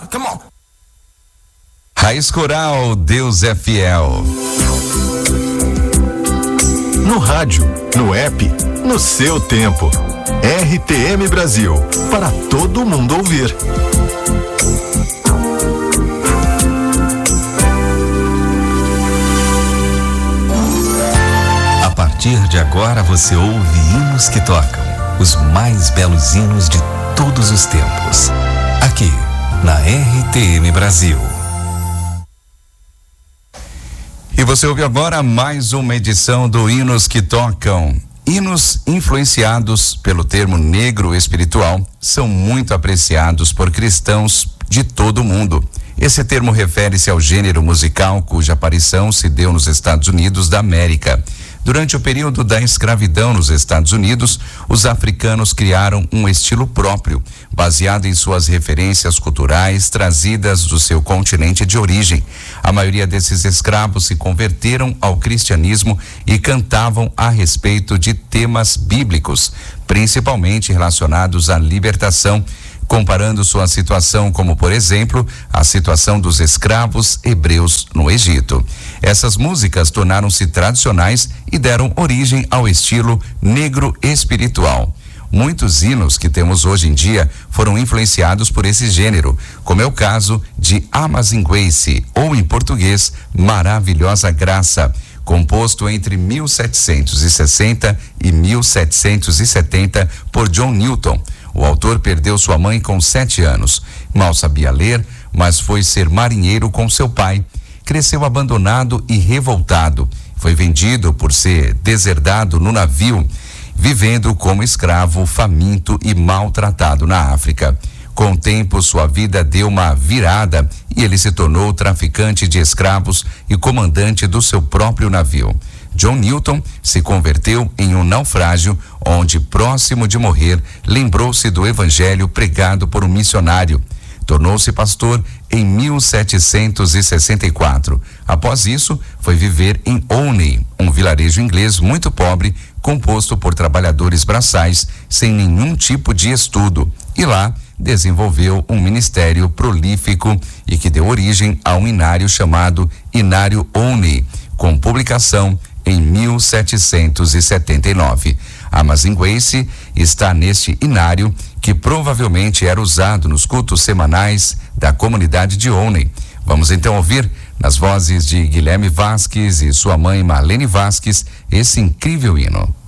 Come on. Raiz Coral, Deus é Fiel. No rádio, no app, no seu tempo. RTM Brasil, para todo mundo ouvir. A partir de agora você ouve hinos que tocam, os mais belos hinos de todos os tempos. Aqui, na RTM Brasil. E você ouve agora mais uma edição do Hinos que Tocam. Hinos influenciados pelo termo negro espiritual são muito apreciados por cristãos de todo o mundo. Esse termo refere-se ao gênero musical cuja aparição se deu nos Estados Unidos da América. Durante o período da escravidão nos Estados Unidos, os africanos criaram um estilo próprio, baseado em suas referências culturais trazidas do seu continente de origem. A maioria desses escravos se converteram ao cristianismo e cantavam a respeito de temas bíblicos, principalmente relacionados à libertação, comparando sua situação como, por exemplo, a situação dos escravos hebreus no Egito. Essas músicas tornaram-se tradicionais e deram origem ao estilo negro espiritual. Muitos hinos que temos hoje em dia foram influenciados por esse gênero, como é o caso de Amazing Grace, ou em português, Maravilhosa Graça, composto entre 1760 e 1770 por John Newton. O autor perdeu sua mãe com 7 anos. Mal sabia ler, mas foi ser marinheiro com seu pai. Cresceu abandonado e revoltado. Foi vendido por ser deserdado no navio, vivendo como escravo, faminto e maltratado na África. Com o tempo, sua vida deu uma virada e ele se tornou traficante de escravos e comandante do seu próprio navio. John Newton se converteu em um naufrágio, onde, próximo de morrer, lembrou-se do evangelho pregado por um missionário. Tornou-se pastor em 1764. Após isso, foi viver em Olney, um vilarejo inglês muito pobre, composto por trabalhadores braçais, sem nenhum tipo de estudo. E lá, desenvolveu um ministério prolífico e que deu origem a um inário chamado Inário Olney, com publicação em 1779. Amazing Grace está neste inário, que provavelmente era usado nos cultos semanais da comunidade de Olney. Vamos então ouvir, nas vozes de Guilherme Vasques e sua mãe Marlene Vasques, esse incrível hino.